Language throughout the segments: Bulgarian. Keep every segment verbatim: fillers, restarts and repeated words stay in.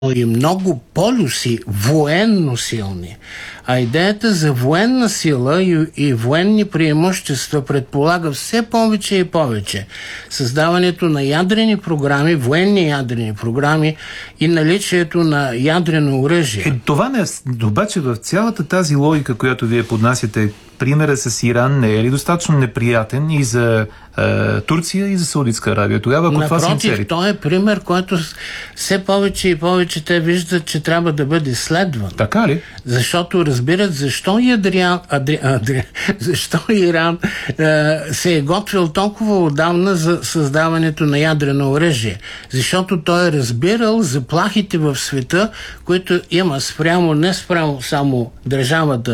и много полюси, военно силни. А идеята за военна сила и, и военни преимущества предполага все повече и повече създаването на ядрени програми, военни ядрени програми и наличието на ядрено оръжие. Е, това не е, обаче в цялата тази логика, която вие поднасяте, примерът с Иран не е ли достатъчно неприятен и за е, Турция, и за Саудитска Арабия? Тогава, ако това са цели. Той е пример, който все повече и повече те виждат, че трябва да бъде следван. Така ли? Защото разбират защо, Ядриан, Адри, Адри, защо Иран е, се е готвил толкова отдавна за създаването на ядрено оръжие. Защото той е разбирал заплахите в света, които има спрямо, не спрямо само държавата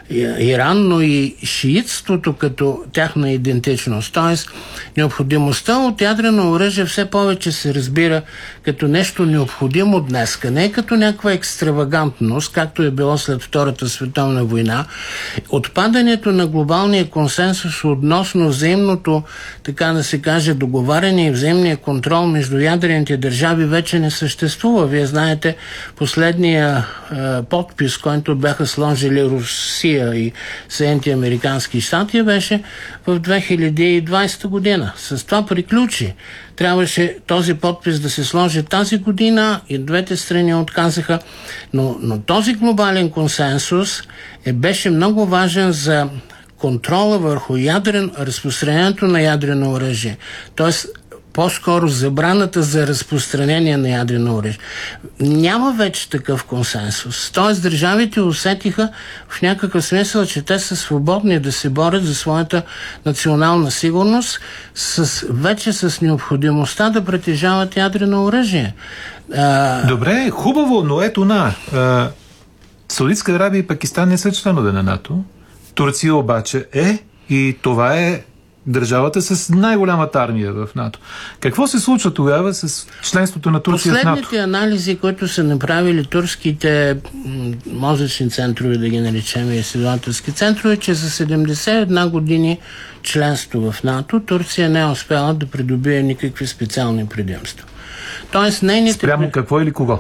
Иран, но и шиитството като тяхна идентичност. Тоест, необходимостта от ядрено оръжие все повече се разбира като нещо необходимо днеска, не като някаква екстравагантност, както е било след Втората световна война. Отпадането на глобалния консенсус относно взаимното, така да се каже, договаряне и взаимния контрол между ядрените държави вече не съществува. Вие знаете, последния е, подпис, който бяха сложили Русия и Съединените американски щати, беше в две хиляди и двадесета година. С това приключи. Трябваше този подпис да се сложи тази година и двете страни отказаха. Но, но този глобален консенсус е, беше много важен за контрола върху ядрен, разпространението на ядрено оръжие. Тоест, по-скоро забраната за разпространение на ядрено оръжие. Няма вече такъв консенсус. Тоест, държавите усетиха в някакъв смисъл, че те са свободни да се борят за своята национална сигурност, с, вече с необходимостта да притежават ядрено оръжие. А... Добре, хубаво, но ето на. А, Саудитска Арабия и Пакистан не са членове на НАТО. Турция обаче е, и това е държавата с най-голямата армия в НАТО. Какво се случва тогава с членството на Турция в НАТО? Последните анализи, които са направили турските мозъчни центрове, да ги наречем, и изследователски центрове, че за седемдесет и една години членство в НАТО Турция не е успяла да придобие никакви специални предимства. Тоест, нейните... Спрямо какво или кого?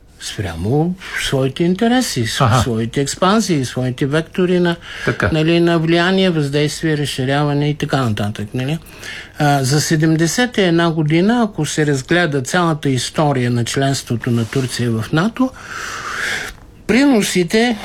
Спрямо своите интереси, ага. своите експанзии, своите вектори на, нали, на влияние, въздействие, разширяване и така нататък. Нали. А, за седемдесет и една година, ако се разгледа цялата история на членството на Турция в НАТО, приносите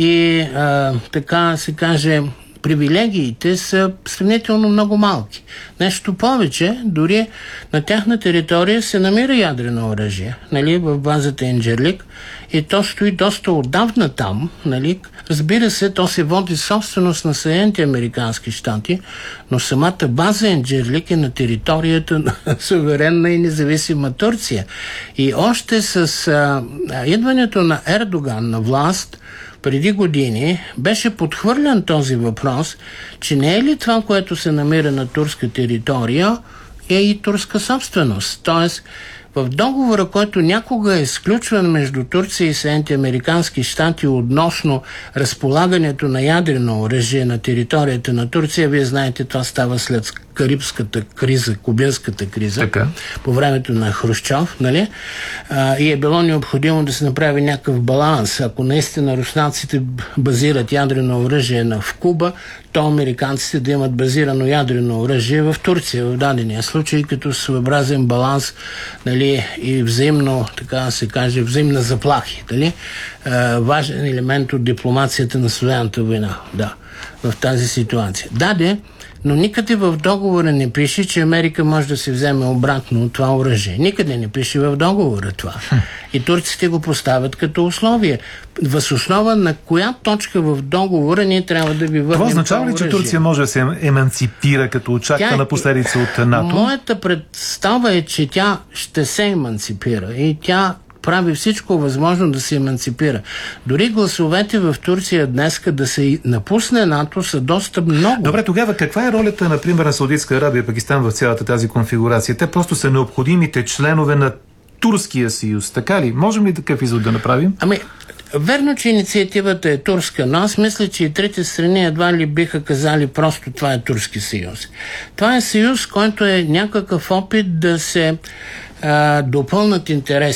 и а, така се каже привилегиите са сравнително много малки. Нещо повече, дори на тяхна територия се намира ядрено оръжие, нали, в базата Инджерлик, и то стои доста отдавна там, нали. Разбира се, то се води собственост на Съединените американски щати, но самата база Инджерлик е на територията на суверенна и независима Турция. И още с а, идването на Ердоган на власт преди години беше подхвърлен този въпрос, че не е ли това, което се намира на турска територия, е и турска собственост. Тоест, в договора, който някога е сключван между Турция и Съединените американски щати относно разполагането на ядрено оръжие на територията на Турция, вие знаете, това става след Карибската криза, кубинската криза, така, по времето на Хрущов, нали? А, и е било необходимо да се направи някакъв баланс. Ако наистина руснаците базират ядрено оръжие на в Куба, то американците да имат базирано ядрено оръжие в Турция, в дадения случай, като своеобразен баланс, нали, и взаимно, така да се каже, взаимна заплахи, нали? А, важен елемент от дипломацията на студената война, да, в тази ситуация. Даде, но никъде в договора не пише, че Америка може да се вземе обратно от това оръжие. Никъде не пише в договора това. И турците го поставят като условие. Въз основа на коя точка в договора ние трябва да ви върнем това оръжие? Това означава ли, че Турция може да се еманципира като очаквана е, последица от НАТО? Моята представа е, че тя ще се еманципира и тя прави всичко възможно да се еманципира. Дори гласовете в Турция днеска да се напусне НАТО са доста много. Добре, тогава каква е ролята, например, на Саудитска Арабия и Пакистан в цялата тази конфигурация? Те просто са необходимите членове на Турския съюз, така ли? Можем ли такъв извод да направим? Ами, верно, че инициативата е турска, но аз мисля, че и трите страни едва ли биха казали просто това е Турски съюз. Това е съюз, който е някакъв опит да се а, допълнат интереси.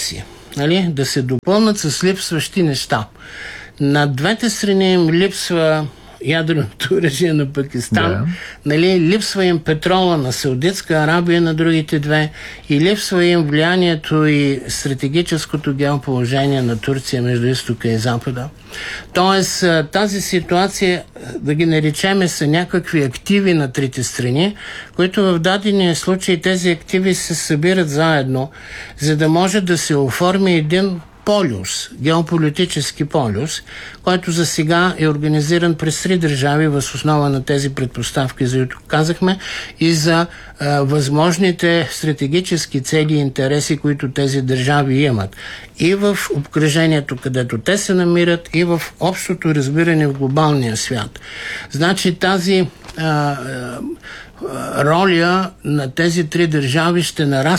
нали, да се допълнат с липсващи неща. На двете страни им липсва ядреното оръжие на Пакистан, да. Нали, липсва им петрола на Саудитска Арабия, на другите две, и липсва им влиянието и стратегическото геоположение на Турция между изтока и запада. Тоест, тази ситуация, да ги наричаме, са някакви активи на трите страни, които в дадения случай тези активи се събират заедно, за да може да се оформи един полюс, геополитически полюс, който за сега е организиран през три държави въз основа на тези предпоставки, за които казахме, и за а, възможните стратегически цели и интереси, които тези държави имат. И в обкръжението, където те се намират, и в общото разбиране в глобалния свят. Значи тази а, а, роля на тези три държави ще нарасне